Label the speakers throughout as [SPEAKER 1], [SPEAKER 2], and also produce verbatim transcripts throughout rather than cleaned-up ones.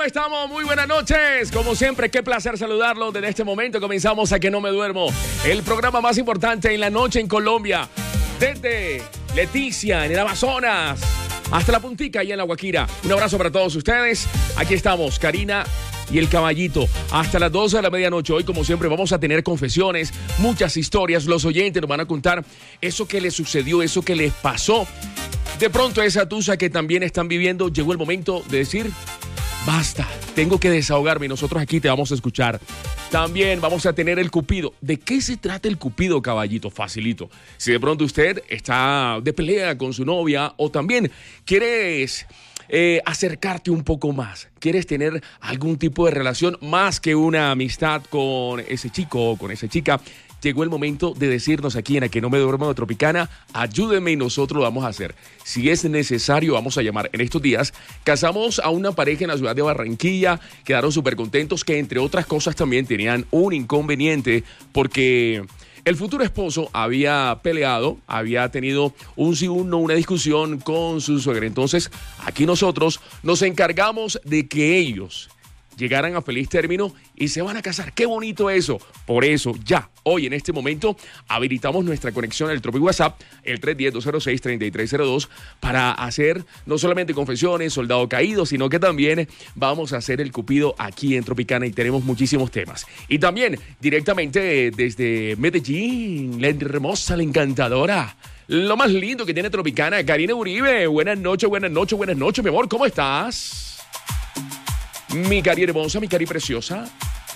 [SPEAKER 1] estamos? Muy buenas noches. Como siempre, qué placer saludarlos. Desde este momento comenzamos a Que No Me Duermo, el programa más importante en la noche en Colombia. Desde Leticia, en el Amazonas, hasta La Puntica y en La Guajira. Un abrazo para todos ustedes. Aquí estamos, Karina y el Caballito, hasta las doce de la medianoche. Hoy, como siempre, vamos a tener confesiones, muchas historias. Los oyentes nos van a contar eso que les sucedió, eso que les pasó. De pronto, esa tusa que también están viviendo, llegó el momento de decir: basta, tengo que desahogarme, y nosotros aquí te vamos a escuchar. También vamos a tener el Cupido. ¿De qué se trata el Cupido, Caballito? Facilito. Si de pronto usted está de pelea con su novia, o también quieres eh, acercarte un poco más, quieres tener algún tipo de relación más que una amistad con ese chico o con esa chica, llegó el momento de decirnos aquí en A Que No Me Duermo de Tropicana: ayúdenme y nosotros lo vamos a hacer. Si es necesario, vamos a llamar. En estos días casamos a una pareja en la ciudad de Barranquilla, quedaron súper contentos, que entre otras cosas también tenían un inconveniente porque el futuro esposo había peleado, había tenido un sí, un no, una discusión con su suegra. Entonces, aquí nosotros nos encargamos de que ellos llegaran a feliz término y se van a casar. ¡Qué bonito eso! Por eso, ya, hoy en este momento, habilitamos nuestra conexión al Tropi WhatsApp, el tres uno cero, dos cero seis, tres tres cero dos, para hacer no solamente confesiones, soldado caído, sino que también vamos a hacer el Cupido aquí en Tropicana, y tenemos muchísimos temas. Y también, directamente desde Medellín, la hermosa, la encantadora, lo más lindo que tiene Tropicana, Karina Uribe. Buenas noches, buenas noches, buenas noches, mi amor, ¿cómo estás? Mi cari hermosa, mi cari preciosa.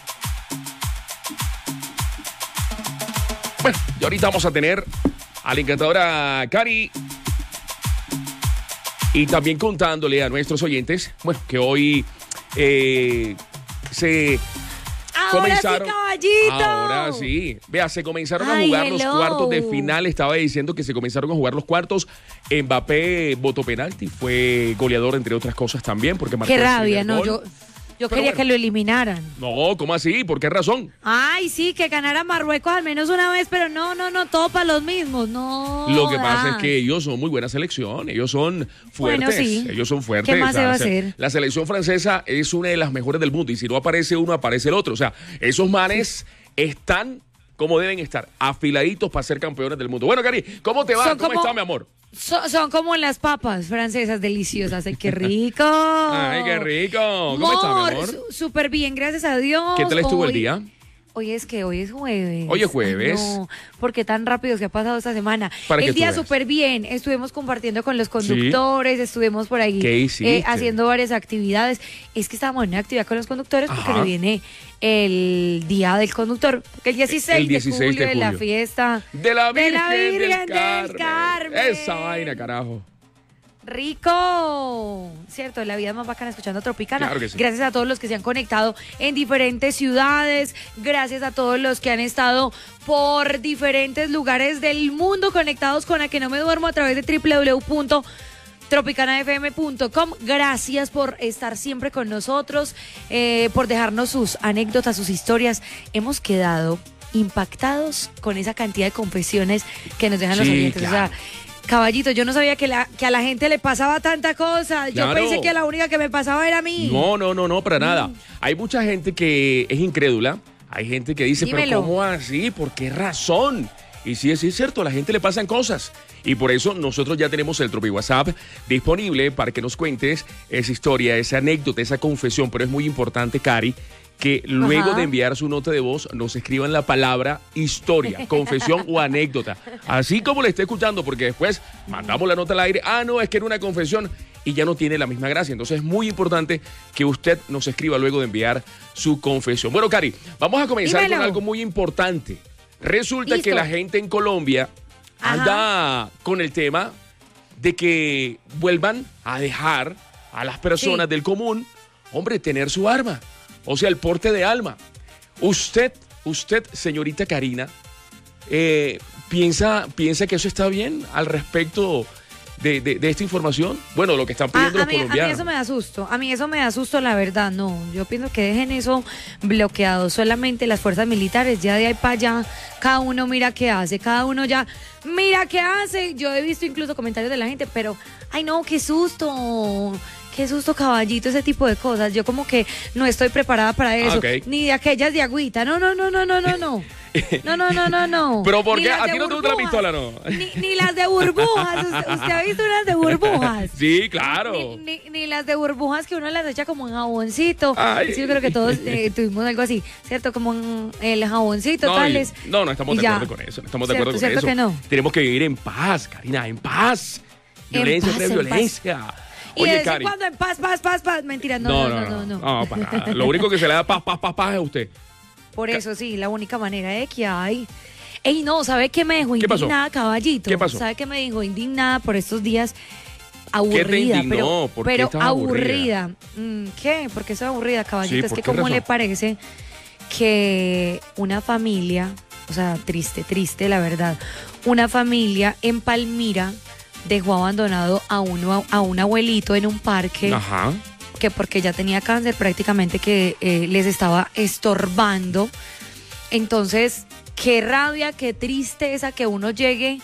[SPEAKER 1] Bueno, y ahorita vamos a tener a la encantadora Cari. Y también contándole a nuestros oyentes, bueno, que hoy eh, se
[SPEAKER 2] Ahora
[SPEAKER 1] comenzaron.
[SPEAKER 2] Sí, caballito.
[SPEAKER 1] Ahora sí. Vea, se comenzaron
[SPEAKER 2] Ay,
[SPEAKER 1] a jugar
[SPEAKER 2] hello.
[SPEAKER 1] los cuartos de final. Estaba diciendo que se comenzaron a jugar los cuartos. Mbappé votó penalti, fue goleador, entre otras cosas también, porque marcó
[SPEAKER 2] Qué
[SPEAKER 1] el
[SPEAKER 2] rabia,
[SPEAKER 1] primer
[SPEAKER 2] no,
[SPEAKER 1] gol.
[SPEAKER 2] yo, yo
[SPEAKER 1] Pero
[SPEAKER 2] quería
[SPEAKER 1] bueno.
[SPEAKER 2] que lo eliminaran.
[SPEAKER 1] No, ¿cómo así? ¿Por qué razón?
[SPEAKER 2] Ay, sí, que ganara Marruecos al menos una vez, pero no, no, no, todo para los mismos, no.
[SPEAKER 1] Lo que pasa
[SPEAKER 2] das.
[SPEAKER 1] es que ellos son muy buena selección, ellos son fuertes,
[SPEAKER 2] Bueno, sí.
[SPEAKER 1] ellos son fuertes.
[SPEAKER 2] ¿Qué más se va a
[SPEAKER 1] O sea,
[SPEAKER 2] hacer?
[SPEAKER 1] La selección francesa es una de las mejores del mundo, y si no aparece uno, aparece el otro. O sea, esos manes están como deben estar, afiladitos para ser campeones del mundo. Bueno, Cari, ¿cómo te va?
[SPEAKER 2] Son
[SPEAKER 1] ¿Cómo
[SPEAKER 2] como-
[SPEAKER 1] está, mi amor?
[SPEAKER 2] So- son como las papas francesas deliciosas. Ay, qué rico.
[SPEAKER 1] Ay, qué rico. ¿Cómo está, mi amor?
[SPEAKER 2] su- Súper bien, gracias a Dios.
[SPEAKER 1] ¿Qué tal estuvo el
[SPEAKER 2] Hoy-
[SPEAKER 1] día?
[SPEAKER 2] Hoy es que hoy es jueves.
[SPEAKER 1] Hoy es jueves.
[SPEAKER 2] Ay, no, ¿por qué tan rápido se ha pasado esta semana?
[SPEAKER 1] Para que
[SPEAKER 2] el
[SPEAKER 1] tú
[SPEAKER 2] día
[SPEAKER 1] veas.
[SPEAKER 2] súper bien. Estuvimos compartiendo con los conductores, estuvimos por ahí
[SPEAKER 1] ¿Qué hiciste?
[SPEAKER 2] eh, haciendo varias actividades. Es que estábamos en una actividad con los conductores porque
[SPEAKER 1] Ajá.
[SPEAKER 2] viene el día del conductor, porque el dieciséis,
[SPEAKER 1] El dieciséis
[SPEAKER 2] de julio
[SPEAKER 1] de
[SPEAKER 2] es la
[SPEAKER 1] julio.
[SPEAKER 2] fiesta
[SPEAKER 1] De la Virgen,
[SPEAKER 2] de la Virgen
[SPEAKER 1] del,
[SPEAKER 2] del
[SPEAKER 1] Carmen.
[SPEAKER 2] Carmen.
[SPEAKER 1] Esa vaina, carajo.
[SPEAKER 2] Rico, cierto, la vida es más bacana escuchando Tropicana.
[SPEAKER 1] Claro que sí.
[SPEAKER 2] Gracias a todos los que se han conectado en diferentes ciudades, gracias a todos los que han estado por diferentes lugares del mundo conectados con A Que No Me Duermo a través de doble u doble u doble u punto tropicana f m punto com. Gracias por estar siempre con nosotros, eh, por dejarnos sus anécdotas, sus historias. Hemos quedado impactados con esa cantidad de confesiones que nos dejan los
[SPEAKER 1] Sí,
[SPEAKER 2] oyentes.
[SPEAKER 1] claro.
[SPEAKER 2] O sea, Caballito, yo no sabía que, la, que a la gente le pasaba tanta cosa. Yo
[SPEAKER 1] Claro.
[SPEAKER 2] pensé que la única que me pasaba era a mí.
[SPEAKER 1] No, no, no, no, para nada. Hay mucha gente que es incrédula. Hay gente que dice,
[SPEAKER 2] Dímelo.
[SPEAKER 1] pero ¿cómo así? ¿Por qué razón? Y sí, sí es cierto, a la gente le pasan cosas. Y por eso nosotros ya tenemos el Tropi WhatsApp disponible para que nos cuentes esa historia, esa anécdota, esa confesión. Pero es muy importante, Cari, que luego
[SPEAKER 2] Ajá.
[SPEAKER 1] de enviar su nota de voz nos escriban la palabra historia, confesión o anécdota. Así como le esté escuchando, porque después mandamos la nota al aire. Ah, no, es que era una confesión y ya no tiene la misma gracia. Entonces es muy importante que usted nos escriba luego de enviar su confesión. Bueno, Cari, vamos a comenzar
[SPEAKER 2] Dímelo.
[SPEAKER 1] con algo muy importante. Resulta
[SPEAKER 2] Listo.
[SPEAKER 1] que la gente en Colombia anda con el tema de que vuelvan a dejar a las personas
[SPEAKER 2] Sí.
[SPEAKER 1] del común, hombre, tener su arma. O sea, el porte de alma. Usted, usted, señorita Karina, eh, ¿piensa, ¿piensa que eso está bien al respecto de, de, de esta información? Bueno, lo que están
[SPEAKER 2] A,
[SPEAKER 1] pidiendo
[SPEAKER 2] a
[SPEAKER 1] los
[SPEAKER 2] mí, a mí
[SPEAKER 1] colombianos.
[SPEAKER 2] eso me da susto, a mí eso me da susto, la verdad, no, yo pienso que dejen eso bloqueado, solamente las fuerzas militares, ya de ahí para allá, cada uno mira qué hace, cada uno ya mira qué hace. Yo he visto incluso comentarios de la gente, pero, ay no, qué susto, qué susto, caballito, ese tipo de cosas. Yo como que no estoy preparada para eso.
[SPEAKER 1] Ah, okay.
[SPEAKER 2] Ni de aquellas de agüita. No, no, no, no, no, no, no. No, no, no, no, no.
[SPEAKER 1] ¿Pero por
[SPEAKER 2] Ni
[SPEAKER 1] qué?
[SPEAKER 2] las
[SPEAKER 1] ¿A
[SPEAKER 2] de
[SPEAKER 1] ti no te gusta la pistola, no?
[SPEAKER 2] Ni, ni las de burbujas. ¿Usted, usted ha visto unas de burbujas?
[SPEAKER 1] Sí, claro.
[SPEAKER 2] Ni, ni, ni las de burbujas que uno las echa como en jaboncito.
[SPEAKER 1] Ay.
[SPEAKER 2] Sí, yo creo que todos eh, tuvimos algo así, ¿cierto? Como en el jaboncito,
[SPEAKER 1] No,
[SPEAKER 2] tales.
[SPEAKER 1] y- no, no estamos
[SPEAKER 2] Y
[SPEAKER 1] de
[SPEAKER 2] ya.
[SPEAKER 1] acuerdo con eso. No estamos de
[SPEAKER 2] ¿Cierto,
[SPEAKER 1] acuerdo con
[SPEAKER 2] cierto
[SPEAKER 1] eso.
[SPEAKER 2] que no?
[SPEAKER 1] Tenemos que vivir en paz, Karina, en paz.
[SPEAKER 2] En
[SPEAKER 1] Violencia
[SPEAKER 2] paz,
[SPEAKER 1] tras
[SPEAKER 2] en paz.
[SPEAKER 1] violencia.
[SPEAKER 2] Y de
[SPEAKER 1] Oye,
[SPEAKER 2] vez en
[SPEAKER 1] Cari.
[SPEAKER 2] cuando en paz, paz, paz, paz. Mentira, no, no, no, no. no,
[SPEAKER 1] No, para nada. Lo único que se le da paz, paz, paz, paz es a usted.
[SPEAKER 2] Por eso sí, la única manera de que hay. Ey, no, ¿sabe qué me dejó
[SPEAKER 1] ¿Qué pasó?
[SPEAKER 2] indignada, caballito?
[SPEAKER 1] ¿Qué pasó?
[SPEAKER 2] ¿Sabe qué me dejó indignada por estos días?
[SPEAKER 1] ¿Qué
[SPEAKER 2] Aburrida,
[SPEAKER 1] te indignó?
[SPEAKER 2] pero,
[SPEAKER 1] ¿Por qué
[SPEAKER 2] pero
[SPEAKER 1] estás aburrida?
[SPEAKER 2] aburrida. Mm, ¿Qué? ¿Por qué soy aburrida, caballito?
[SPEAKER 1] Sí,
[SPEAKER 2] es
[SPEAKER 1] ¿por
[SPEAKER 2] que
[SPEAKER 1] qué
[SPEAKER 2] cómo
[SPEAKER 1] razón?
[SPEAKER 2] le parece que una familia, o sea, triste, triste, la verdad, una familia en Palmira dejó abandonado a uno a un abuelito en un parque.
[SPEAKER 1] Ajá.
[SPEAKER 2] Que porque ya tenía cáncer prácticamente que eh, les estaba estorbando. Entonces, qué rabia, qué tristeza que uno llegue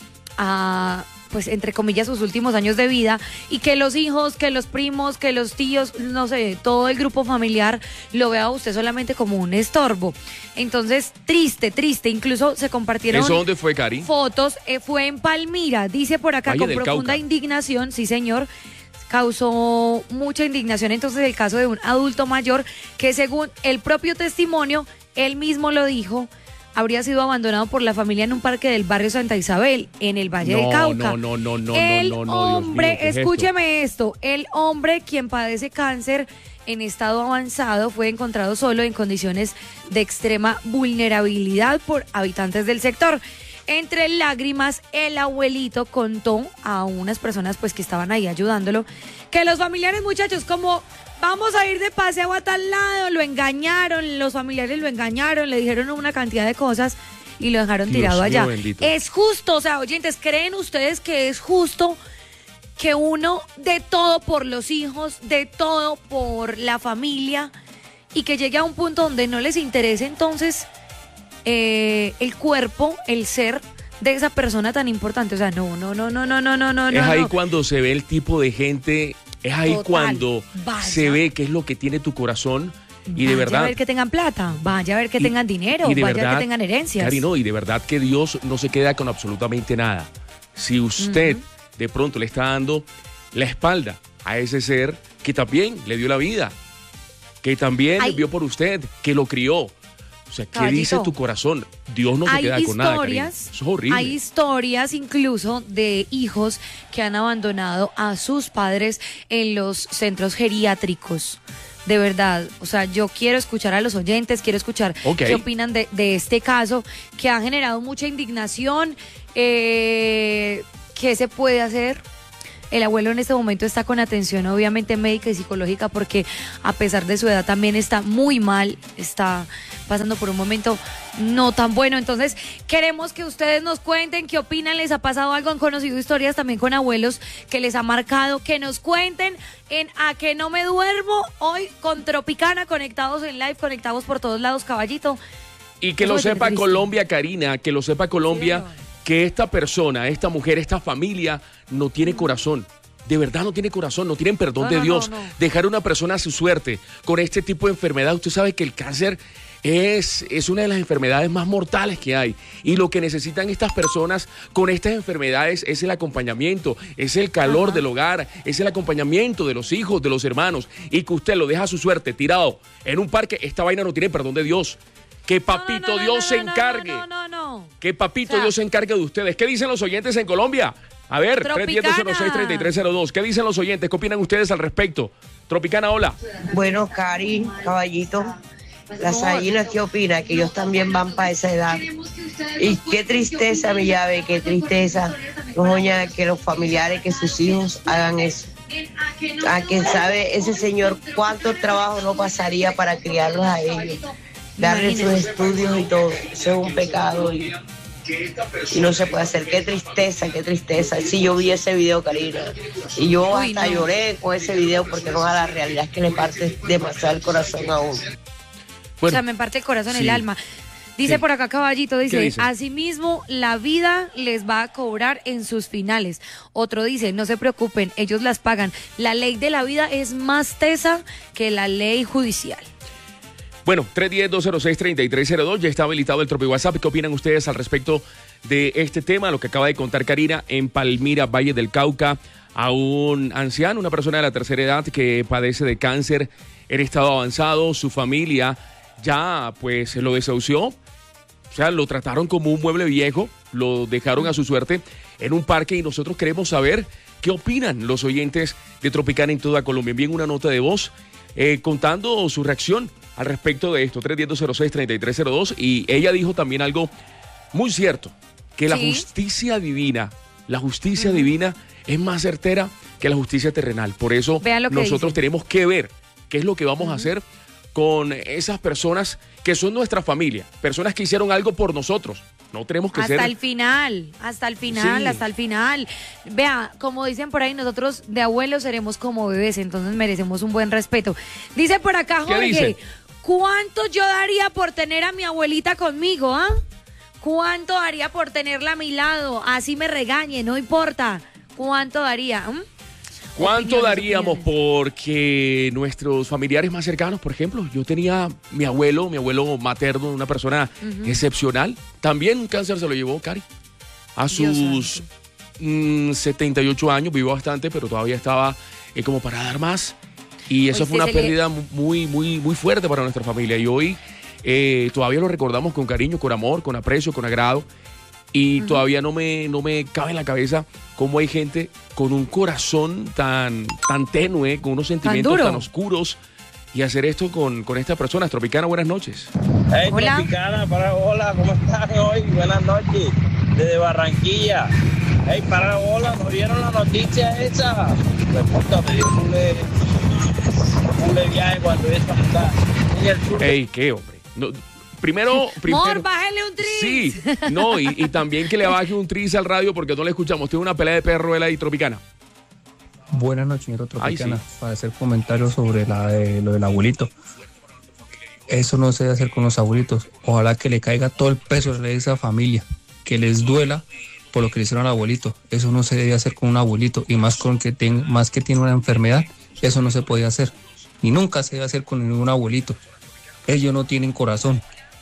[SPEAKER 2] a, pues, entre comillas, sus últimos años de vida y que los hijos, que los primos, que los tíos, no sé, todo el grupo familiar lo vea a usted solamente como un estorbo. Entonces, triste, triste. Incluso se compartieron
[SPEAKER 1] ¿Eso dónde fue, Cari?
[SPEAKER 2] fotos. Eh, fue en Palmira, dice por acá,
[SPEAKER 1] Valle
[SPEAKER 2] con
[SPEAKER 1] del
[SPEAKER 2] profunda
[SPEAKER 1] Cauca.
[SPEAKER 2] indignación, sí señor. Causó mucha indignación entonces el caso de un adulto mayor que, según el propio testimonio, él mismo lo dijo, habría sido abandonado por la familia en un parque del barrio Santa Isabel, en el Valle
[SPEAKER 1] No,
[SPEAKER 2] del Cauca.
[SPEAKER 1] no, no, no, no,
[SPEAKER 2] el
[SPEAKER 1] no, no, no, Dios
[SPEAKER 2] hombre,
[SPEAKER 1] mío, ¿qué es esto?
[SPEAKER 2] escúcheme esto, el hombre quien padece cáncer en estado avanzado fue encontrado solo en condiciones de extrema vulnerabilidad por habitantes del sector. Entre lágrimas, el abuelito contó a unas personas pues que estaban ahí ayudándolo que los familiares, muchachos, como vamos a ir de paseo a tal lado, lo engañaron, los familiares lo engañaron, le dijeron una cantidad de cosas y lo dejaron
[SPEAKER 1] Dios
[SPEAKER 2] tirado
[SPEAKER 1] mío,
[SPEAKER 2] allá.
[SPEAKER 1] bendito.
[SPEAKER 2] Es justo, o sea, oyentes, ¿creen ustedes que es justo que uno de todo por los hijos, de todo por la familia y que llegue a un punto donde no les interese entonces eh, el cuerpo, el ser de esa persona tan importante? O sea, no, no, no, no, no, no, no, no.
[SPEAKER 1] Es ahí
[SPEAKER 2] no.
[SPEAKER 1] cuando se ve el tipo de gente, es ahí
[SPEAKER 2] Total.
[SPEAKER 1] cuando
[SPEAKER 2] Vaya.
[SPEAKER 1] se ve qué es lo que tiene tu corazón y de
[SPEAKER 2] Vaya
[SPEAKER 1] verdad...
[SPEAKER 2] a ver que tengan plata, vaya a ver que
[SPEAKER 1] y-
[SPEAKER 2] tengan dinero,
[SPEAKER 1] y de
[SPEAKER 2] vaya a ver
[SPEAKER 1] verdad,
[SPEAKER 2] que tengan herencias.
[SPEAKER 1] Cari, no, y de verdad que Dios no se queda con absolutamente nada. Si usted de pronto le está dando la espalda a ese ser que también le dio la vida, que también
[SPEAKER 2] Hay-
[SPEAKER 1] vivió por usted, que lo crió. O sea, ¿qué
[SPEAKER 2] Caballito,
[SPEAKER 1] dice tu corazón? Dios no se
[SPEAKER 2] hay
[SPEAKER 1] queda con nada, Karina.
[SPEAKER 2] historias,
[SPEAKER 1] Eso es horrible.
[SPEAKER 2] hay historias incluso de hijos que han abandonado a sus padres en los centros geriátricos. De verdad, o sea, yo quiero escuchar a los oyentes, quiero escuchar
[SPEAKER 1] Ok.
[SPEAKER 2] qué opinan de, de este caso que ha generado mucha indignación. Eh, ¿Qué se puede hacer? El abuelo en este momento está con atención obviamente médica y psicológica porque a pesar de su edad también está muy mal, está pasando por un momento no tan bueno. Entonces queremos que ustedes nos cuenten qué opinan, les ha pasado algo, han conocido historias también con abuelos que les ha marcado, que nos cuenten en A Que No Me Duermo, hoy con Tropicana, conectados en live, conectados por todos lados, caballito.
[SPEAKER 1] Y que
[SPEAKER 2] Eso
[SPEAKER 1] lo
[SPEAKER 2] es
[SPEAKER 1] sepa
[SPEAKER 2] triste.
[SPEAKER 1] Colombia, Karina, que lo sepa Colombia,
[SPEAKER 2] Sí, señor.
[SPEAKER 1] que esta persona, esta mujer, esta familia no tiene corazón. De verdad no tiene corazón, no tienen perdón
[SPEAKER 2] No,
[SPEAKER 1] de
[SPEAKER 2] no,
[SPEAKER 1] Dios.
[SPEAKER 2] no, no.
[SPEAKER 1] Dejar a una persona a su suerte con este tipo de enfermedad. Usted sabe que el cáncer es, es una de las enfermedades más mortales que hay. Y lo que necesitan estas personas con estas enfermedades es el acompañamiento, es el calor
[SPEAKER 2] Ajá.
[SPEAKER 1] del hogar, es el acompañamiento de los hijos, de los hermanos. Y que usted lo deja a su suerte tirado en un parque, esta vaina no tiene perdón de Dios. Que papito
[SPEAKER 2] No, no, no,
[SPEAKER 1] Dios
[SPEAKER 2] no,
[SPEAKER 1] se
[SPEAKER 2] no, no,
[SPEAKER 1] encargue.
[SPEAKER 2] No, no, no, no.
[SPEAKER 1] Que papito
[SPEAKER 2] O sea,
[SPEAKER 1] Dios se encargue de ustedes. ¿Qué dicen los oyentes en Colombia? A ver, tres diez cero seis treinta y tres cero dos. ¿Qué dicen los oyentes? ¿Qué opinan ustedes al respecto? Tropicana, hola.
[SPEAKER 3] Bueno, Cari, caballito, las gallinas, ¿qué opina? Que ellos también van para esa edad. Y qué tristeza, mi llave, qué tristeza, doña, que los familiares, que sus hijos hagan eso. A quien sabe ese señor cuánto trabajo no pasaría para criarlos a ellos, darles sus
[SPEAKER 2] Imagínese.
[SPEAKER 3] estudios y todo. Eso es un pecado y, y no se puede hacer. Qué tristeza, qué tristeza. Si yo vi ese video, Karina, y yo
[SPEAKER 2] Uy,
[SPEAKER 3] hasta
[SPEAKER 2] no.
[SPEAKER 3] lloré con ese video porque no, a la realidad es que le parte demasiado el corazón a uno.
[SPEAKER 2] O sea, me parte el corazón,
[SPEAKER 1] sí.
[SPEAKER 2] el alma. Dice
[SPEAKER 1] Sí.
[SPEAKER 2] por acá Caballito, dice,
[SPEAKER 1] dice?
[SPEAKER 2] asimismo la vida les va a cobrar en sus finales. Otro dice, no se preocupen, ellos las pagan. La ley de la vida es más tesa que la ley judicial.
[SPEAKER 1] Bueno, tres uno cero, dos cero seis, tres tres cero dos, ya está habilitado el Tropi WhatsApp. ¿Qué opinan ustedes al respecto de este tema? Lo que acaba de contar Karina en Palmira, Valle del Cauca, a un anciano, una persona de la tercera edad que padece de cáncer en estado avanzado. Su familia ya pues lo desahució, o sea, lo trataron como un mueble viejo, lo dejaron a su suerte en un parque y nosotros queremos saber qué opinan los oyentes de Tropicana en toda Colombia. Envíen una nota de voz eh, contando su reacción al respecto de esto, tres uno cero, dos cero seis, tres tres cero dos, y ella dijo también algo muy cierto, que la
[SPEAKER 2] Sí.
[SPEAKER 1] justicia divina, la justicia uh-huh. divina es más certera que la justicia terrenal. Por eso
[SPEAKER 2] Vean lo que
[SPEAKER 1] nosotros
[SPEAKER 2] dice.
[SPEAKER 1] tenemos que ver qué es lo que vamos uh-huh. a hacer con esas personas que son nuestra familia, personas que hicieron algo por nosotros. No tenemos que
[SPEAKER 2] hasta
[SPEAKER 1] ser...
[SPEAKER 2] el final, hasta el final,
[SPEAKER 1] Sí.
[SPEAKER 2] hasta el final. Vea, como dicen por ahí, nosotros de abuelos seremos como bebés, entonces merecemos un buen respeto. Dice por acá
[SPEAKER 1] ¿Qué
[SPEAKER 2] Jorge,
[SPEAKER 1] dice?
[SPEAKER 2] ¿cuánto yo daría por tener a mi abuelita conmigo, ah? ¿Cuánto daría por tenerla a mi lado? Así me regañe, no importa. ¿Cuánto daría? ¿Mm?
[SPEAKER 1] ¿Cuánto
[SPEAKER 2] Opiniones,
[SPEAKER 1] daríamos
[SPEAKER 2] opiniones.
[SPEAKER 1] porque nuestros familiares más cercanos, por ejemplo, yo tenía mi abuelo, mi abuelo materno, una persona uh-huh. excepcional, también un cáncer se lo llevó Cari. A sus mm, setenta y ocho años, vivió bastante, pero todavía estaba eh, como para dar más. Y eso
[SPEAKER 2] Hoy
[SPEAKER 1] fue una
[SPEAKER 2] se
[SPEAKER 1] pérdida
[SPEAKER 2] le...
[SPEAKER 1] muy, muy, muy fuerte para nuestra familia. Y hoy eh, todavía lo recordamos con cariño, con amor, con aprecio, con agrado. Y uh-huh. todavía no me, no me cabe en la cabeza cómo hay gente con un corazón tan, tan tenue, con unos sentimientos tan, tan oscuros, y hacer esto con, con estas personas. Tropicana, buenas noches.
[SPEAKER 4] Hey,
[SPEAKER 2] hola.
[SPEAKER 4] Tropicana, para, hola, ¿cómo están hoy? Buenas noches, desde Barranquilla. Hey, para, hola, ¿no vieron la noticia esa? Me puta, me dio un le, un le viaje cuando esa está en el sur.
[SPEAKER 1] Ey, ¿qué, hombre? No, Primero, primero.
[SPEAKER 2] Mor, bájale un tris.
[SPEAKER 1] Sí, no, y, y también que le baje un tris al radio porque no le escuchamos. Tiene una pelea de perro él ahí, Tropicana.
[SPEAKER 5] Buenas noches, señor Tropicana.
[SPEAKER 1] Ay, sí.
[SPEAKER 5] Para hacer comentarios sobre la de, lo del abuelito. Eso no se debe hacer con los abuelitos. Ojalá que le caiga todo el peso de esa familia, que les duela por lo que le hicieron al abuelito. Eso no se debe hacer con un abuelito, y más con que ten, más que tiene una enfermedad. Eso no se puede hacer, y nunca se debe hacer con ningún abuelito. Ellos no tienen corazón.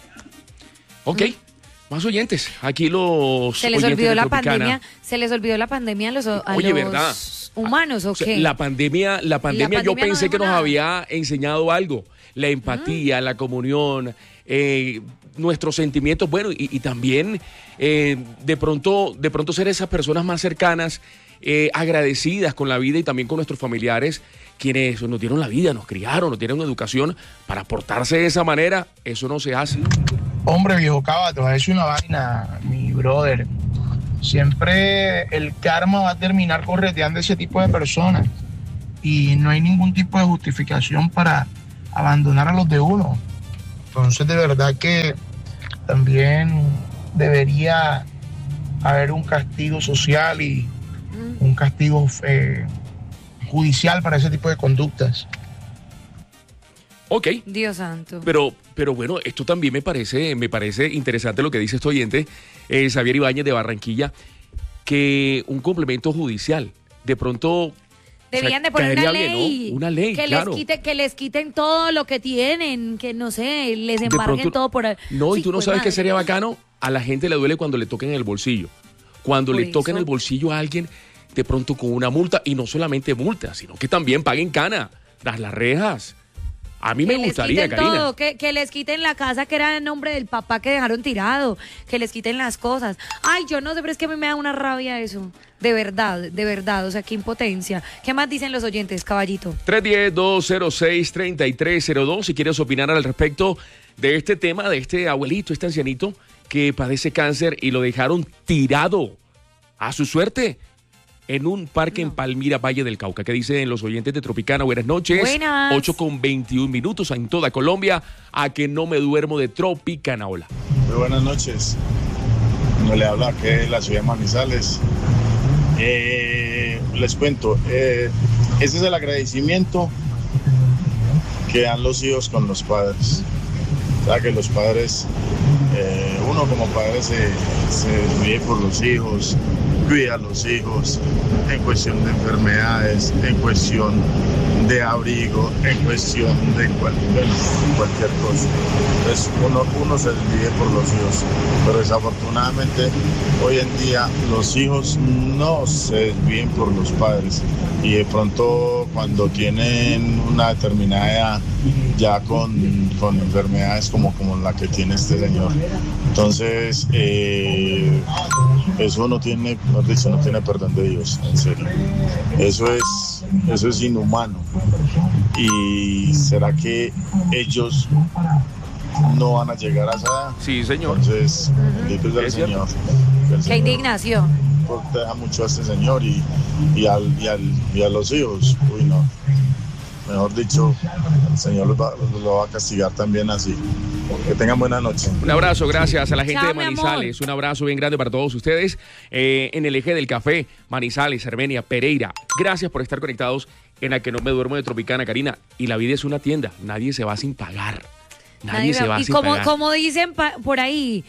[SPEAKER 1] Ok, más oyentes. Aquí los
[SPEAKER 2] Se les
[SPEAKER 1] oyentes
[SPEAKER 2] olvidó
[SPEAKER 1] de
[SPEAKER 2] la
[SPEAKER 1] Tropicana.
[SPEAKER 2] pandemia, se les olvidó la pandemia a los, a
[SPEAKER 1] Oye,
[SPEAKER 2] los
[SPEAKER 1] ¿verdad?
[SPEAKER 2] humanos, ¿o
[SPEAKER 1] O sea,
[SPEAKER 2] qué?
[SPEAKER 1] la pandemia, la pandemia,
[SPEAKER 2] La
[SPEAKER 1] yo
[SPEAKER 2] pandemia no
[SPEAKER 1] pensé que
[SPEAKER 2] dejó
[SPEAKER 1] nos
[SPEAKER 2] nada.
[SPEAKER 1] había enseñado algo. La empatía, la comunión, eh, nuestros sentimientos, bueno, y, y también eh, de pronto, de pronto ser esas personas más cercanas, eh, agradecidas con la vida y también con nuestros familiares, quienes nos dieron la vida, nos criaron, nos dieron educación, para portarse de esa manera. Eso no se hace.
[SPEAKER 6] Hombre, viejo Cabato, es una vaina, mi brother. Siempre el karma va a terminar correteando a ese tipo de personas, y no hay ningún tipo de justificación para abandonar a los de uno. Entonces, de verdad que también debería haber un castigo social y un castigo eh, judicial para ese tipo de conductas.
[SPEAKER 1] Ok.
[SPEAKER 2] Dios santo.
[SPEAKER 1] Pero, pero bueno, esto también me parece, me parece interesante lo que dice este oyente, eh, Xavier Ibáñez de Barranquilla, que un complemento judicial, de pronto...
[SPEAKER 2] Deberían
[SPEAKER 1] o sea,
[SPEAKER 2] de poner una
[SPEAKER 1] caería
[SPEAKER 2] ley,
[SPEAKER 1] bien, ¿no? Una ley,
[SPEAKER 2] que
[SPEAKER 1] claro.
[SPEAKER 2] les quite, que les quiten todo lo que tienen, que no sé, les
[SPEAKER 1] De
[SPEAKER 2] embarguen
[SPEAKER 1] pronto-
[SPEAKER 2] todo por ahí.
[SPEAKER 1] No, y
[SPEAKER 2] Sí,
[SPEAKER 1] tú no
[SPEAKER 2] pues,
[SPEAKER 1] sabes qué
[SPEAKER 2] madre.
[SPEAKER 1] sería bacano. A la gente le duele cuando le toquen el bolsillo. Cuando
[SPEAKER 2] Por
[SPEAKER 1] le toquen
[SPEAKER 2] eso.
[SPEAKER 1] el bolsillo a alguien, de pronto con una multa, y no solamente multa, sino que también paguen cana, tras las rejas. A mí me
[SPEAKER 2] Que les
[SPEAKER 1] gustaría,
[SPEAKER 2] quiten
[SPEAKER 1] Karina.
[SPEAKER 2] todo, que, que les quiten la casa que era el nombre del papá que dejaron tirado, que les quiten las cosas. Ay, yo no sé, pero es que a mí me da una rabia eso. De verdad, de verdad, o sea, qué impotencia. ¿Qué más dicen los oyentes, caballito?
[SPEAKER 1] tres uno cero, dos cero seis, tres tres cero dos, si quieres opinar al respecto de este tema, de este abuelito, este ancianito que padece cáncer y lo dejaron tirado a su suerte en un parque en Palmira, Valle del Cauca. ¿Qué dicen los oyentes de Tropicana? Buenas noches.
[SPEAKER 2] Buenas.
[SPEAKER 1] ocho con veintiún minutos en toda Colombia. A que no me duermo de Tropicana. Hola.
[SPEAKER 7] Muy buenas noches. No le habla que es la ciudad de Manizales. Eh, les cuento, eh, ese es el agradecimiento que dan los hijos con los padres. O sea, que los padres Eh, uno como padre se, se ríe por los hijos, cuida a los hijos en cuestión de enfermedades, en cuestión de abrigo, en cuestión de cual, bueno, cualquier cosa. Entonces uno, uno se ríe por los hijos, pero desafortunadamente hoy en día los hijos no se desvíen por los padres y de pronto cuando tienen una determinada edad ya con, con enfermedades como, como la que tiene este señor. Entonces, eh, eso no tiene, no dice, no tiene perdón de Dios, en serio. Eso es, eso es inhumano. ¿Y será que ellos no van a llegar a esa edad?
[SPEAKER 1] Sí, señor.
[SPEAKER 7] Entonces, bendito sea el Señor. Que el
[SPEAKER 2] Qué
[SPEAKER 7] Señor
[SPEAKER 2] indignación.
[SPEAKER 7] proteja mucho a este señor y, y, al, y, al, y a los hijos. Uy, no. Mejor dicho, el Señor lo va, lo va a castigar también así. Que tengan buena noche.
[SPEAKER 1] Un abrazo, gracias a la gente
[SPEAKER 2] Chao,
[SPEAKER 1] de
[SPEAKER 2] mi
[SPEAKER 1] Manizales. Un abrazo bien grande para todos ustedes eh, en el eje del café, Manizales, Armenia, Pereira. Gracias por estar conectados en la que no me duermo de Tropicana, Karina. Y la vida es una tienda, nadie se va sin pagar. Nadie,
[SPEAKER 2] Nadie
[SPEAKER 1] se va
[SPEAKER 2] y
[SPEAKER 1] sin
[SPEAKER 2] como,
[SPEAKER 1] pagar.
[SPEAKER 2] como dicen pa- por ahí,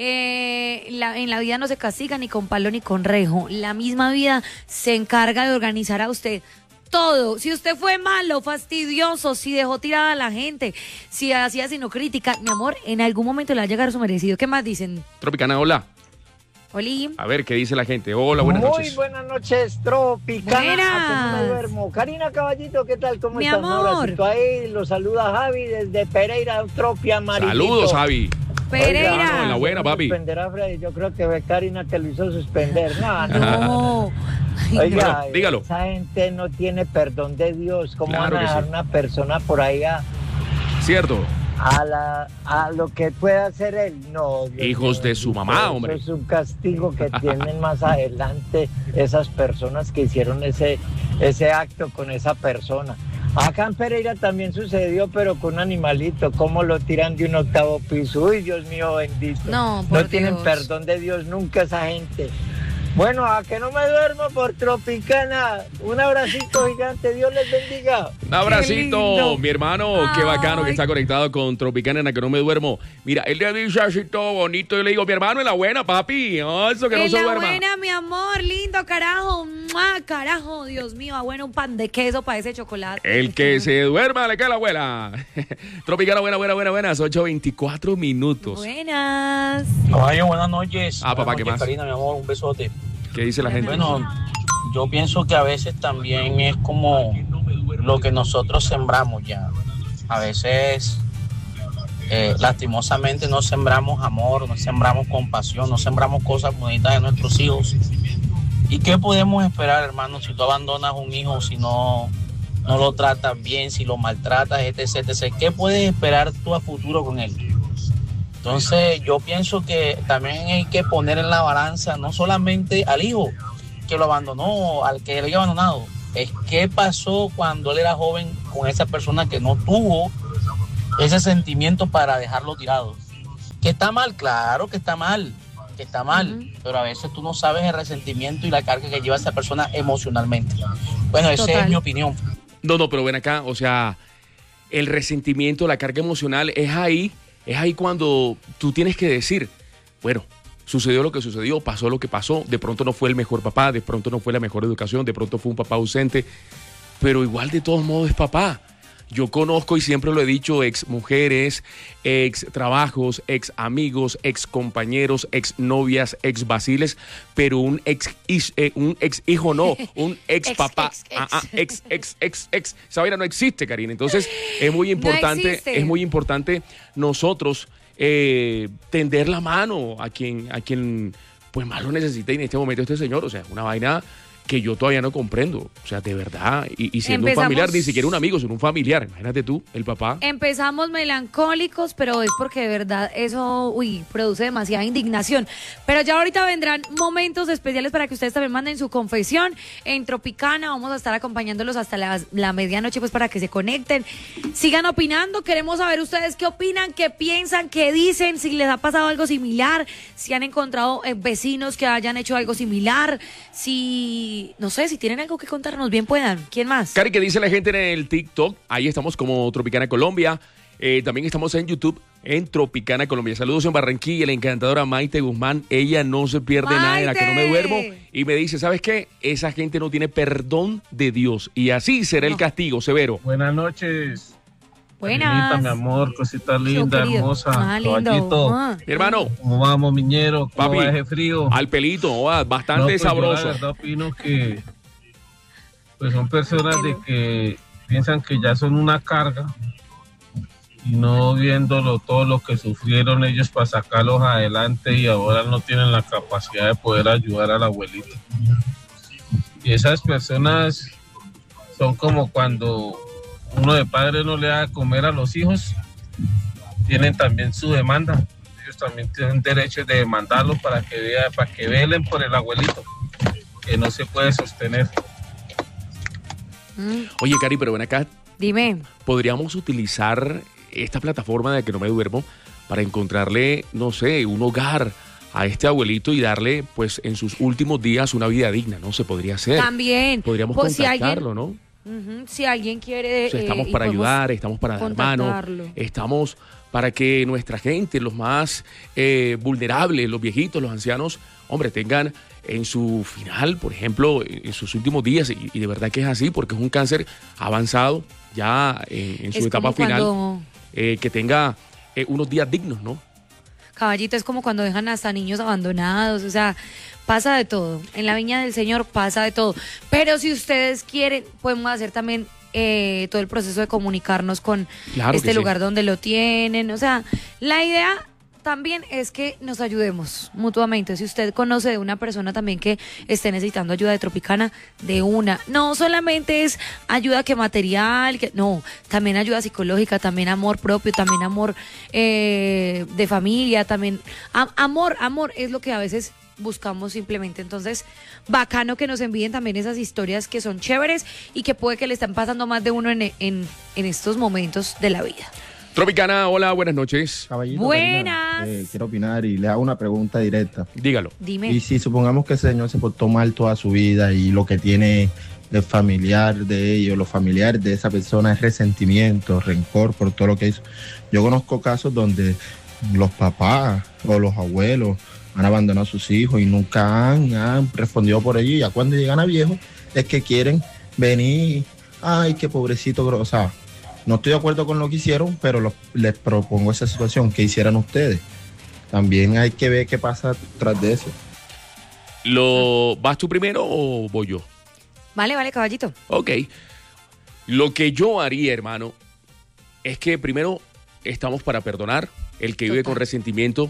[SPEAKER 2] eh, la- en la vida no se castiga ni con palo ni con rejo. La misma vida se encarga de organizar a usted todo. Si usted fue malo, fastidioso, si dejó tirada a la gente, si hacía sino crítica, mi amor, en algún momento le va a llegar su merecido. ¿Qué más dicen?
[SPEAKER 1] Tropicana, hola.
[SPEAKER 2] Oli.
[SPEAKER 1] A ver, ¿qué dice la gente? Hola, buenas
[SPEAKER 8] Muy
[SPEAKER 1] noches.
[SPEAKER 8] buenas noches, Tropicana.
[SPEAKER 2] Buenas.
[SPEAKER 8] ¿A que no me duermo? Karina Caballito, ¿qué tal? ¿Cómo
[SPEAKER 2] Mi
[SPEAKER 8] estás? Un
[SPEAKER 2] amor.
[SPEAKER 8] abracito ahí, los saluda Javi desde Pereira, Tropia Amarillito.
[SPEAKER 1] Saludos, Javi.
[SPEAKER 2] Pereira.
[SPEAKER 1] Hermano, en la buena, papi.
[SPEAKER 8] Suspenderá, Freddy. Yo creo que fue Karina que lo hizo suspender. No, no.
[SPEAKER 2] No.
[SPEAKER 8] Oiga,
[SPEAKER 1] Bueno, dígalo.
[SPEAKER 8] esa gente no tiene perdón de Dios. ¿Cómo
[SPEAKER 1] Claro
[SPEAKER 8] van a
[SPEAKER 1] que
[SPEAKER 8] dejar
[SPEAKER 1] sí.
[SPEAKER 8] una persona por ahí a,
[SPEAKER 1] Cierto.
[SPEAKER 8] a, la, a lo que pueda hacer él? No. Dios
[SPEAKER 1] Hijos
[SPEAKER 8] mío,
[SPEAKER 1] de su
[SPEAKER 8] bendito,
[SPEAKER 1] mamá,
[SPEAKER 8] eso
[SPEAKER 1] hombre.
[SPEAKER 8] Es un castigo que tienen más adelante esas personas que hicieron ese, ese acto con esa persona. Acá en Pereira también sucedió, pero con un animalito. ¿Cómo lo tiran de un octavo piso? Uy, Dios mío bendito.
[SPEAKER 2] No, por
[SPEAKER 8] No tienen
[SPEAKER 2] Dios.
[SPEAKER 8] perdón de Dios nunca esa gente. Bueno, a que no me duermo por Tropicana. Un abracito gigante. Dios les bendiga.
[SPEAKER 1] Un
[SPEAKER 2] Qué
[SPEAKER 1] abracito,
[SPEAKER 2] lindo.
[SPEAKER 1] mi hermano. Qué bacano que
[SPEAKER 2] Ay.
[SPEAKER 1] está conectado con Tropicana en la que no me duermo. Mira, él le dice así todo bonito. Yo le digo, mi hermano, en la buena, papi. Oh, eso que no
[SPEAKER 2] En
[SPEAKER 1] se
[SPEAKER 2] la
[SPEAKER 1] duerma.
[SPEAKER 2] buena, mi amor, lindo, carajo. ¡Mua! Carajo, Dios mío, ah, bueno, un pan de queso para ese chocolate.
[SPEAKER 1] El que se duerma le cae la abuela. Tropicana, buena, buena, buena, buenas. ocho veinticuatro minutos.
[SPEAKER 2] Buenas.
[SPEAKER 9] Caballo, buenas noches.
[SPEAKER 1] Ah, papá,
[SPEAKER 9] Buenas
[SPEAKER 1] ¿qué
[SPEAKER 9] noches,
[SPEAKER 1] más?
[SPEAKER 9] Karina, mi amor, un besote.
[SPEAKER 1] ¿Qué dice la gente?
[SPEAKER 9] Bueno, yo pienso que a veces también es como lo que nosotros sembramos ya. A veces, eh, lastimosamente, no sembramos amor, no sembramos compasión, no sembramos cosas bonitas de nuestros hijos. ¿Y qué podemos esperar, hermano, si tú abandonas un hijo, si no, no lo tratas bien, si lo maltratas, etcétera, etcétera? ¿Qué puedes esperar tú a futuro con él? Entonces yo pienso que también hay que poner en la balanza no solamente al hijo que lo abandonó, al que lo había abandonado, es qué pasó cuando él era joven con esa persona que no tuvo ese sentimiento para dejarlo tirado. Que está mal, claro que está mal, que está mal, uh-huh. Pero a veces tú no sabes el resentimiento y la carga que lleva esa persona emocionalmente. Bueno, esa
[SPEAKER 2] Total.
[SPEAKER 9] es mi opinión.
[SPEAKER 1] No, no, pero ven acá, o sea, el resentimiento, la carga emocional es ahí. Es ahí cuando tú tienes que decir, bueno, sucedió lo que sucedió, pasó lo que pasó, de pronto no fue el mejor papá, de pronto no fue la mejor educación, de pronto fue un papá ausente, pero igual de todos modos es papá. Yo conozco y siempre lo he dicho, ex mujeres, ex trabajos, ex amigos, ex compañeros, ex novias, ex vaciles, pero un ex, eh, un ex hijo no, un ex, ex papá, ex, ex. Ah, ah, ex, ex, ex, ex. Esa vaina no existe, Karina. Entonces es muy importante, no es muy importante nosotros eh, tender la mano a quien, a quien pues más lo necesita y en este momento este señor, o sea, una vaina que yo todavía no comprendo, o sea, de verdad, y, y siendo Empezamos... un familiar, ni siquiera un amigo, sino un familiar, imagínate tú, el papá.
[SPEAKER 2] Empezamos melancólicos, pero es porque de verdad eso, uy, produce demasiada indignación, pero ya ahorita vendrán momentos especiales para que ustedes también manden su confesión en Tropicana, vamos a estar acompañándolos hasta la, la medianoche, pues para que se conecten, sigan opinando, queremos saber ustedes qué opinan, qué piensan, qué dicen, si les ha pasado algo similar, si han encontrado eh, vecinos que hayan hecho algo similar, si... no sé, si tienen algo que contarnos, bien puedan. ¿Quién más?
[SPEAKER 1] Cari, ¿qué dice la gente en el TikTok? Ahí estamos como Tropicana Colombia. Eh, también estamos en YouTube, en Tropicana Colombia. Saludos en Barranquilla, la encantadora Maite Guzmán. Ella no se pierde
[SPEAKER 2] ¡Maite!
[SPEAKER 1] nada, en la que no me duermo. Y me dice, ¿sabes qué? Esa gente no tiene perdón de Dios. Y así será
[SPEAKER 2] No.
[SPEAKER 1] el castigo severo.
[SPEAKER 10] Buenas noches.
[SPEAKER 2] Buenas.
[SPEAKER 10] Carinita, mi amor, cosita linda,
[SPEAKER 2] querido.
[SPEAKER 10] hermosa.
[SPEAKER 2] Ah, lindo.
[SPEAKER 10] Caballito.
[SPEAKER 2] Ah.
[SPEAKER 1] Mi hermano,
[SPEAKER 10] ¿Cómo vamos, miñero? ¿Cómo
[SPEAKER 1] papi,
[SPEAKER 10] va ese frío?
[SPEAKER 1] al pelito, ah, bastante
[SPEAKER 10] No, pues yo
[SPEAKER 1] sabroso.
[SPEAKER 10] la verdad opino que pues son personas de que piensan que ya son una carga y no viéndolo todo lo que sufrieron ellos para sacarlos adelante y ahora no tienen la capacidad de poder ayudar al abuelito. Y esas personas son como cuando uno de padre no le da de comer a los hijos, tienen también su demanda. Ellos también tienen derecho de demandarlos para que vea, para que velen por el abuelito, que no se puede sostener.
[SPEAKER 2] Mm,
[SPEAKER 1] Oye, Cari, pero ven acá,
[SPEAKER 2] Dime.
[SPEAKER 1] podríamos utilizar esta plataforma de que no me duermo para encontrarle, no sé, un hogar a este abuelito y darle, pues, en sus últimos días una vida digna, ¿no? Se podría hacer.
[SPEAKER 2] También.
[SPEAKER 1] Podríamos
[SPEAKER 2] Pues, si
[SPEAKER 1] contactarlo,
[SPEAKER 2] alguien-
[SPEAKER 1] ¿no?
[SPEAKER 2] Ujú, si alguien quiere...
[SPEAKER 1] O sea,
[SPEAKER 2] eh,
[SPEAKER 1] estamos
[SPEAKER 2] y
[SPEAKER 1] para
[SPEAKER 2] podemos
[SPEAKER 1] ayudar, estamos para dar mano,
[SPEAKER 2] contactarlo.
[SPEAKER 1] estamos para que nuestra gente, los más eh, vulnerables, los viejitos, los ancianos, hombre, tengan en su final, por ejemplo, en sus últimos días, y, y de verdad que es así, porque es un cáncer avanzado ya en, en su
[SPEAKER 2] Es
[SPEAKER 1] etapa
[SPEAKER 2] como
[SPEAKER 1] final,
[SPEAKER 2] cuando-
[SPEAKER 1] eh, que tenga eh, unos días dignos, ¿no?
[SPEAKER 2] Caballito, es como cuando dejan hasta niños abandonados, o sea, pasa de todo. En la viña del Señor pasa de todo. Pero si ustedes quieren, podemos hacer también eh, todo el proceso de comunicarnos con
[SPEAKER 1] Claro
[SPEAKER 2] este
[SPEAKER 1] que sí.
[SPEAKER 2] lugar donde lo tienen. O sea, la idea también es que nos ayudemos mutuamente. Si usted conoce de una persona también que esté necesitando ayuda de Tropicana, de una. No solamente es ayuda que material, que no, también ayuda psicológica, también amor propio, también amor eh, de familia, también am- amor, amor es lo que a veces buscamos simplemente. Entonces, bacano que nos envíen también esas historias que son chéveres y que puede que le están pasando más de uno en, en, en estos momentos de la vida.
[SPEAKER 1] Tropicana, hola, buenas noches.
[SPEAKER 11] Caballito,
[SPEAKER 2] Buenas.
[SPEAKER 11] Karina, eh, quiero opinar y le hago una pregunta directa.
[SPEAKER 1] Dígalo.
[SPEAKER 2] Dime.
[SPEAKER 11] Y si supongamos que ese señor se portó mal toda su vida y lo que tiene el familiar de ellos, los familiares de esa persona es resentimiento, rencor por todo lo que hizo. Yo conozco casos donde los papás o los abuelos han abandonado a sus hijos y nunca han, han respondido por ello, y ya cuando llegan a viejos es que quieren venir, ay, qué pobrecito, o sea, no estoy de acuerdo con lo que hicieron, pero los- les propongo esa situación, que hicieran ustedes. También hay que ver qué pasa tras de eso.
[SPEAKER 1] ¿Lo vas tú primero o voy yo?
[SPEAKER 2] Vale, vale, caballito.
[SPEAKER 1] Ok. Lo que yo haría, hermano, es que primero estamos para perdonar. El que vive
[SPEAKER 2] Total.
[SPEAKER 1] con resentimiento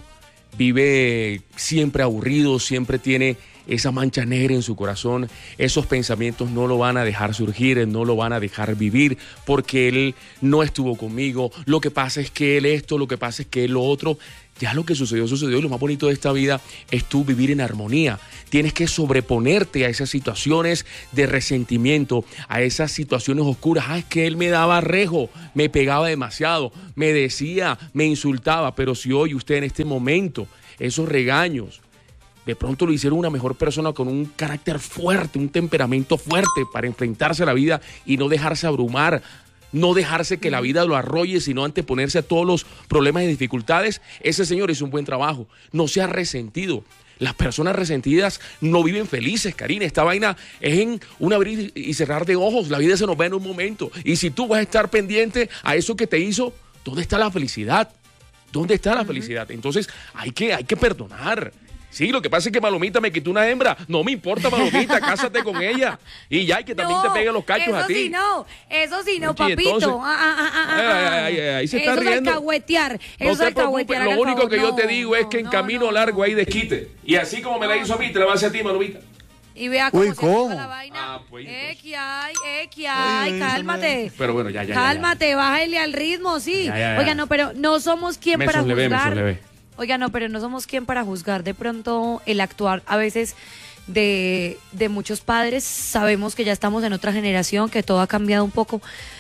[SPEAKER 1] vive siempre aburrido, siempre tiene esa mancha negra en su corazón. Esos pensamientos no lo van a dejar surgir, no lo van a dejar vivir porque él no estuvo conmigo. Lo que pasa es que él esto, lo que pasa es que él lo otro. Ya lo que sucedió, sucedió. Y lo más bonito de esta vida es tú vivir en armonía. Tienes que sobreponerte a esas situaciones de resentimiento, a esas situaciones oscuras. Ah, es que él me daba rejo, me pegaba demasiado, me decía, me insultaba. Pero si hoy usted en este momento, esos regaños, de pronto lo hicieron una mejor persona con un carácter fuerte, un temperamento fuerte para enfrentarse a la vida y no dejarse abrumar, no dejarse que la vida lo arrolle, sino anteponerse a todos los problemas y dificultades. Ese señor hizo un buen trabajo. No se ha resentido. Las personas resentidas no viven felices, Karina. Esta vaina es en un abrir y cerrar de ojos. La vida se nos va en un momento. Y si tú vas a estar pendiente a eso que te hizo, ¿dónde está la felicidad? ¿Dónde está la felicidad? Entonces hay que, hay que perdonar. Sí, lo que pasa es que Malomita me quitó una hembra. No me importa, Malomita, cásate con ella. Y ya, y que también
[SPEAKER 2] No,
[SPEAKER 1] te pegue los cachos
[SPEAKER 2] eso
[SPEAKER 1] a ti.
[SPEAKER 2] sí no, eso sí no,
[SPEAKER 1] Oye,
[SPEAKER 2] papito.
[SPEAKER 1] entonces-
[SPEAKER 2] Ah, ah, ah, ah,
[SPEAKER 1] Ay,
[SPEAKER 2] ah,
[SPEAKER 1] ay, ay, ay, ahí se está
[SPEAKER 2] eso
[SPEAKER 1] riendo.
[SPEAKER 2] es alcahuetear.
[SPEAKER 1] No
[SPEAKER 2] Eso es
[SPEAKER 1] te preocupes,
[SPEAKER 2] alcahuetear. haga
[SPEAKER 1] lo
[SPEAKER 2] el
[SPEAKER 1] único
[SPEAKER 2] favor.
[SPEAKER 1] que yo te
[SPEAKER 2] No,
[SPEAKER 1] digo es
[SPEAKER 2] no,
[SPEAKER 1] que en
[SPEAKER 2] no,
[SPEAKER 1] camino
[SPEAKER 2] no,
[SPEAKER 1] largo
[SPEAKER 2] no.
[SPEAKER 1] hay desquite. Y así como me la hizo a mí, te la va a hacer a ti, Malomita.
[SPEAKER 2] Y vea cómo
[SPEAKER 12] Uy,
[SPEAKER 2] se activa
[SPEAKER 12] ¿cómo?
[SPEAKER 2] la vaina.
[SPEAKER 1] Ah, pues,
[SPEAKER 2] Eh, que hay, eh, que hay,
[SPEAKER 12] Ay,
[SPEAKER 2] cálmate.
[SPEAKER 1] Pero bueno, ya, ya, ya, ya.
[SPEAKER 2] Cálmate, bájale al ritmo, sí.
[SPEAKER 1] Ya, ya, ya.
[SPEAKER 2] Oiga, no, pero no somos quien
[SPEAKER 1] Me
[SPEAKER 2] para
[SPEAKER 1] sonlevé, me
[SPEAKER 2] juzgar.
[SPEAKER 1] sonlevé.
[SPEAKER 2] Oiga, no, pero no somos quien para juzgar de pronto el actuar a veces de, de muchos padres. Sabemos que ya estamos en otra generación, que todo ha cambiado un poco,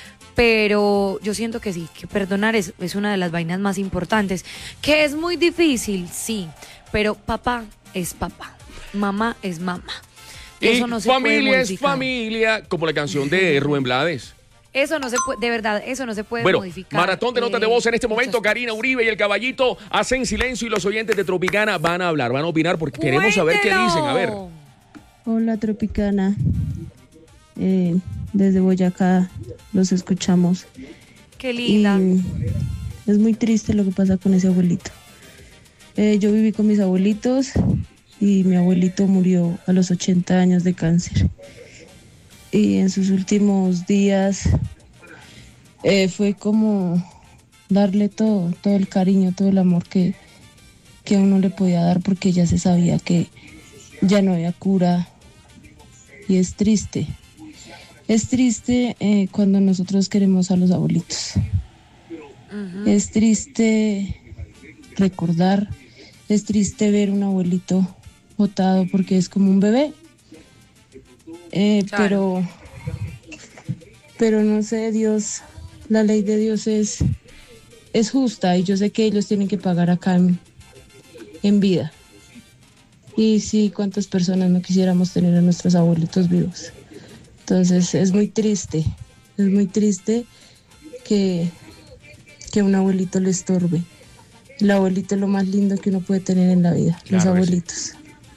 [SPEAKER 2] pero yo siento que sí, que perdonar es, es una de las vainas más importantes. Que es muy difícil, sí, pero papá es papá, mamá es mamá.
[SPEAKER 1] Y
[SPEAKER 2] Eso no se puede
[SPEAKER 1] familia es
[SPEAKER 2] modificar.
[SPEAKER 1] familia, como la canción de Rubén Blades.
[SPEAKER 2] Eso no se puede, de verdad, eso no se puede
[SPEAKER 1] bueno,
[SPEAKER 2] modificar.
[SPEAKER 1] Maratón de notas de
[SPEAKER 2] Eh,
[SPEAKER 1] voz en este momento. Karina Uribe y el Caballito hacen silencio y los oyentes de Tropicana van a hablar, van a opinar porque queremos saber qué
[SPEAKER 2] ¡Cuéntelo!
[SPEAKER 1] dicen. A ver.
[SPEAKER 12] Hola Tropicana, eh, desde Boyacá los escuchamos.
[SPEAKER 2] Qué linda.
[SPEAKER 12] Y es muy triste lo que pasa con ese abuelito. Eh, yo viví con mis abuelitos y mi abuelito murió a los ochenta años de cáncer. Y en sus últimos días eh, fue como darle todo, todo el cariño, todo el amor que, que uno le podía dar, porque ya se sabía que ya no había cura. Y es triste, es triste eh, cuando nosotros queremos a los abuelitos. Uh-huh. Es triste recordar, es triste ver un abuelito botado porque es como un bebé. Eh, claro. pero, pero no sé, Dios, la ley de Dios es, es justa y yo sé que ellos tienen que pagar acá en, en vida. Y sí, cuántas personas no quisiéramos tener a nuestros abuelitos vivos. Entonces es muy triste, es muy triste que, que un abuelito le estorbe. El abuelito es lo más lindo que uno puede tener en la vida, claro, los abuelitos.
[SPEAKER 1] Sí.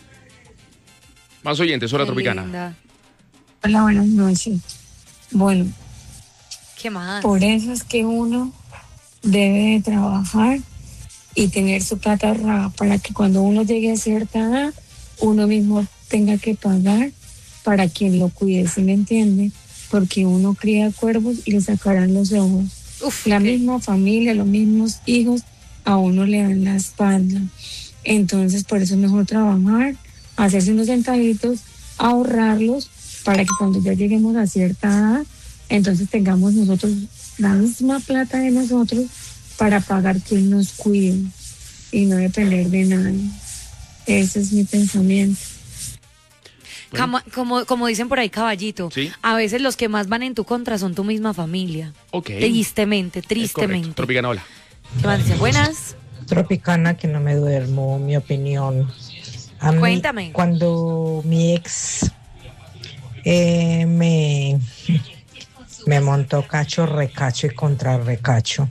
[SPEAKER 1] Más oyentes, hola Tropicana.
[SPEAKER 2] Linda.
[SPEAKER 13] Hola, buenas noches. Bueno,
[SPEAKER 2] ¿qué más?
[SPEAKER 13] Por eso es que uno debe de trabajar y tener su plata ahorrada para que cuando uno llegue a cierta edad, uno mismo tenga que pagar para quien lo cuide, ¿sí me entiende? Porque uno cría cuervos y le sacarán los ojos. Uf, la ¿qué? Misma familia, los mismos hijos, a uno le dan la espalda. Entonces, por eso es mejor trabajar, hacerse unos centavitos, ahorrarlos, para que cuando ya lleguemos a cierta edad, entonces tengamos nosotros la misma plata de nosotros para pagar quien nos cuide y no depender de nadie. Ese es mi pensamiento.
[SPEAKER 2] Bueno. Como, como, como dicen por ahí, Caballito,
[SPEAKER 1] ¿sí?
[SPEAKER 2] A veces los que más van en tu contra son tu misma familia.
[SPEAKER 1] Ok.
[SPEAKER 2] Tristemente, tristemente.
[SPEAKER 1] Tropicana, hola.
[SPEAKER 2] ¿Qué más dicen? Buenas.
[SPEAKER 14] Tropicana, que no me duermo, mi opinión. A mí,
[SPEAKER 2] Cuéntame.
[SPEAKER 14] Cuando mi ex eh, me, me montó cacho, recacho y contra recacho,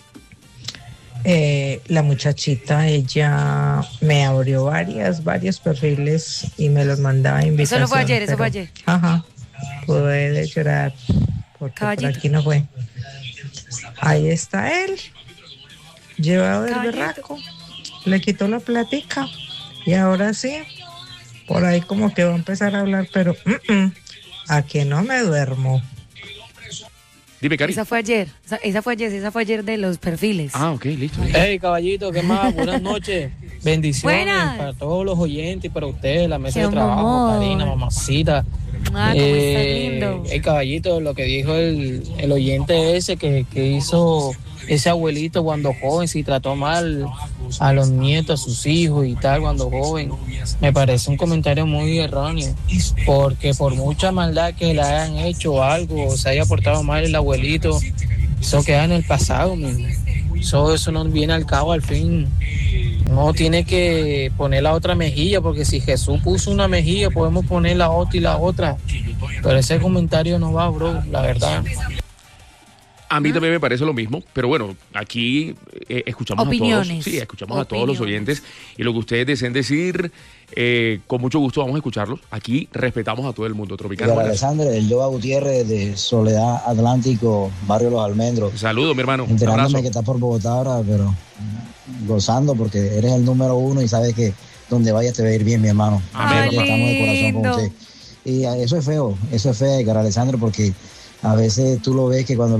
[SPEAKER 14] eh, la muchachita, ella me abrió varias, varios perfiles y me los mandaba a invitación.
[SPEAKER 2] Eso no fue ayer,
[SPEAKER 14] pero,
[SPEAKER 2] eso fue ayer.
[SPEAKER 14] Ajá, pude llorar porque Caballito. Por aquí no fue. Ahí está él, llevado del berraco, le quitó la platica y ahora sí, por ahí como que va a empezar a hablar, pero uh-uh, a que no me duermo.
[SPEAKER 1] Dime, Cari.
[SPEAKER 2] Esa fue ayer, esa, esa fue ayer, esa fue ayer de los perfiles.
[SPEAKER 1] Ah, ok, listo.
[SPEAKER 15] Hey, Caballito, ¿qué más? Buenas noches. Bendiciones
[SPEAKER 2] Buenas.
[SPEAKER 15] Para todos los oyentes y para ustedes, la mesa
[SPEAKER 2] Qué
[SPEAKER 15] de trabajo,
[SPEAKER 2] amor.
[SPEAKER 15] Karina, mamacita.
[SPEAKER 2] Ah, cómo
[SPEAKER 15] eh,
[SPEAKER 2] está lindo.
[SPEAKER 15] El Caballito, lo que dijo el, el oyente ese que, que hizo ese abuelito cuando joven, si trató mal a los nietos, a sus hijos y tal cuando joven, me parece un comentario muy erróneo, porque por mucha maldad que le hayan hecho o algo, o se haya portado mal el abuelito, eso queda en el pasado mismo. Eso, eso no viene al cabo al fin. No tiene que poner la otra mejilla, porque si Jesús puso una mejilla, podemos poner la otra y la otra. Pero ese comentario no va, bro, la verdad.
[SPEAKER 1] A mí también me parece lo mismo, pero bueno, aquí eh, escuchamos
[SPEAKER 2] Opiniones.
[SPEAKER 1] a todos. Sí, escuchamos
[SPEAKER 2] Opiniones.
[SPEAKER 1] a todos los oyentes y lo que ustedes deseen decir, eh, con mucho gusto vamos a escucharlos. Aquí respetamos a todo el mundo. Tropicana.
[SPEAKER 16] Para Alexander, el Yoba Gutiérrez de Soledad Atlántico, Barrio Los Almendros.
[SPEAKER 1] Saludos, mi hermano. Un
[SPEAKER 16] Enterándome
[SPEAKER 1] abrazo.
[SPEAKER 16] que estás por Bogotá ahora, pero gozando porque eres el número uno y sabes que donde vayas te va a ir bien, mi hermano.
[SPEAKER 1] Amén.
[SPEAKER 16] Nosotros estamos de corazón con usted. Y eso es feo, eso es feo, Edgar Alexander, porque a veces tú lo ves que cuando